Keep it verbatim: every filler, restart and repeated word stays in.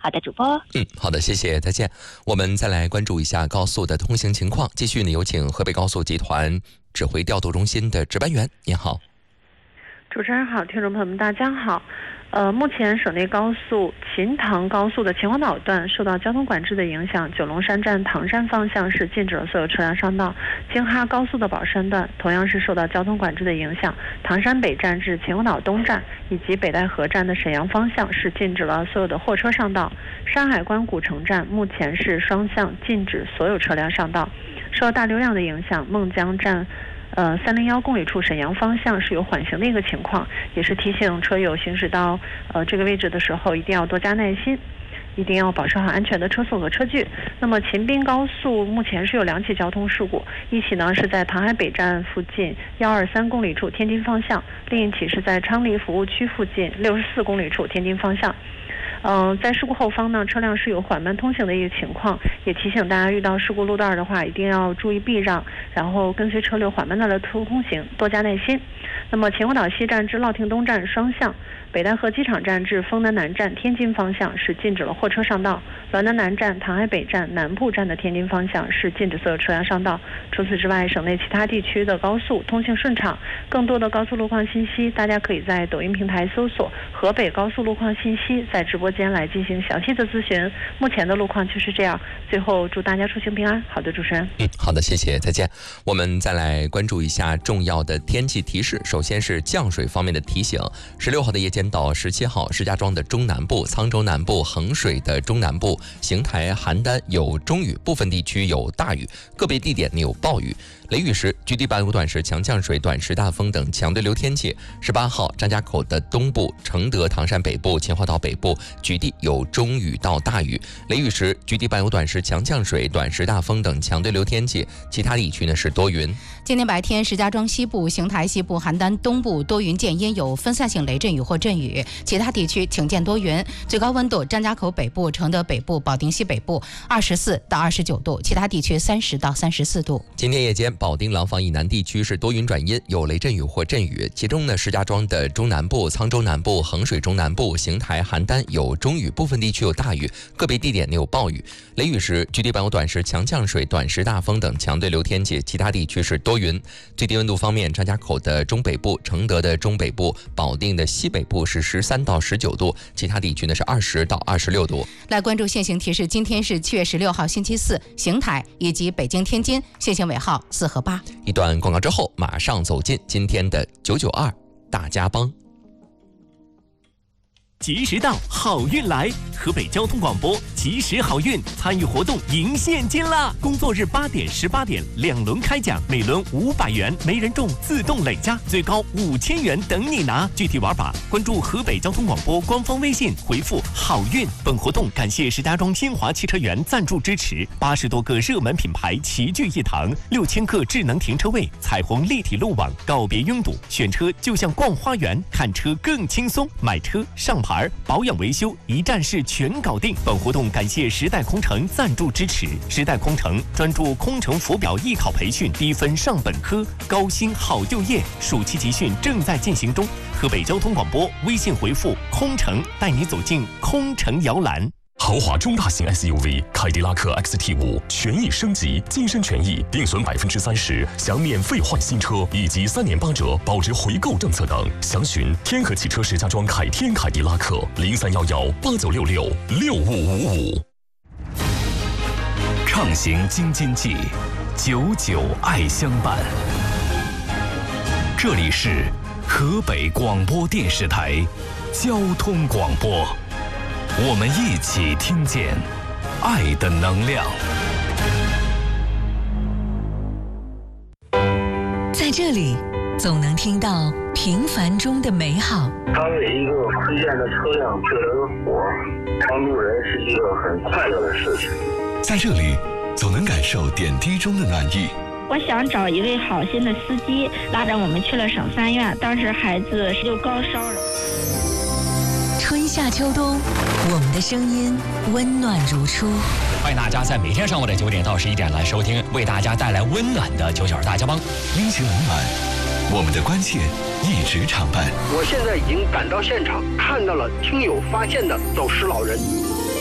好的，主播。 嗯，好的，谢谢，再见。我们再来关注一下高速的通行情况。继续呢，有请河北高速集团指挥调度中心的值班员，您好。 主持人好，听众朋友们大家好。呃，目前省内高速秦唐高速的秦皇岛段受到交通管制的影响，九龙山站唐山方向是禁止了所有车辆上道。京哈高速的宝山段同样是受到交通管制的影响，唐山北站至秦皇岛东站以及北戴河站的沈阳方向是禁止了所有的货车上道。山海关古城站目前是双向禁止所有车辆上道。受到大流量的影响，孟江站呃，三零幺公里处沈阳方向是有缓行的一个情况，也是提醒车友行驶到呃这个位置的时候，一定要多加耐心，一定要保持好安全的车速和车距。那么秦滨高速目前是有两起交通事故，一起呢是在唐海北站附近幺二三公里处天津方向，另一起是在昌黎服务区附近六十四公里处天津方向。嗯、呃，在事故后方呢，车辆是有缓慢通行的一个情况，也提醒大家遇到事故路段的话，一定要注意避让，然后跟随车流缓慢的来通行，多加耐心。那么秦皇岛西站至乐亭东站双向，北戴河机场站至丰南南站天津方向是禁止了货车上道，滦南南站、唐海北站、南浦站的天津方向是禁止所有车辆上道。除此之外，省内其他地区的高速通行顺畅。更多的高速路况信息，大家可以在抖音平台搜索河北高速路况信息，在直播间来进行详细的咨询。目前的路况就是这样。最后祝大家出行平安。好的，主持人。 嗯，好的，谢谢，再见。我们再来关注一下重要的天气提示。首先是降水方面的提醒，十六号的夜间到十七号，石家庄的中南部、沧州南部、衡水的中南部、邢台、邯郸有中雨，部分地区有大雨，个别地点有暴雨。雷雨时，局地伴有短时强降水、短时大风等强对流天气。十八号，张家口的东部、承德、唐山北部、秦皇岛北部局地有中雨到大雨。雷雨时，局地伴有短时强降水、短时大风等强对流天气。其他地区呢是多云。 今天白天，石家庄西部、邢台西部、邯郸东部多云见阴，有分散性雷阵雨或阵雨，其他地区晴见多云。最高温度：张家口北部、承德北部、保定西北部二十四到二十九度，其他地区三十到三十四度。 今天夜间，保定廊坊以南地区是多云转阴，有雷阵雨或阵雨，其中呢，石家庄的中南部、沧州南部、衡水中南部、邢台、邯郸有中雨，部分地区有大雨，个别地点有暴雨。雷雨时，局地伴有短时强降水、短时大风等强对流天气，其他地区是多云。最低温度方面，张家口的中北部、承德的中北部、保定的西北部是十三到十九度，其他地区呢是二十到二十六度。 来关注现行提示，今天是七月十六号星期四，邢台以及北京、天津现行尾号四和八。 一段广告之后，马上走进今天的九九二大家帮。 及时到，好运来！河北交通广播及时好运参与活动赢现金啦！工作日八点、十八点两轮开奖，每轮五百元，没人中自动累加，最高五千元等你拿。具体玩法，关注河北交通广播官方微信，回复好运。本活动感谢石家庄新华汽车园赞助支持，八十多个热门品牌齐聚一堂，六千个智能停车位，彩虹立体路网，告别拥堵，选车就像逛花园，看车更轻松，买车上牌。保养维修一站式全搞定。本活动感谢时代空乘赞助支持。时代空乘专注空乘浮表艺考培训，低分上本科，高薪好就业。暑期集训正在进行中。河北交通广播微信回复空乘，带你走进空乘摇篮。 豪华中大型 S U V 凯迪拉克 X T 五权益升级，晋升权益定损百分之三十，享免费换新车以及三年八折保值回购政策等。详询天河汽车石家庄凯天凯迪拉克零三幺幺八九六六六五五五。 畅行京津冀，久久爱相伴。这里是河北广播电视台交通广播。我们一起听见爱的能量。 在这里，总能听到平凡中的美好。 当为一个推荐的车辆救了个火，帮助人是一个很快乐的事情。 在这里，总能感受点滴中的暖意。 我想找一位好心的司机，拉着我们去了省三院，当时孩子又高烧了。 春夏秋冬，我们的声音温暖如初。 欢迎大家在每天上午的九点到十一点来收听，为大家带来温暖的九九二大家帮。 温情冷暖，我们的关切一直常伴。 我现在已经赶到现场，看到了听友发现的走失老人。